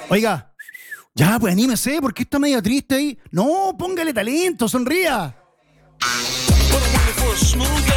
Oiga, ya, pues anímese, porque está medio triste ahí. No, póngale talento, sonría. But I'm waiting for a smooth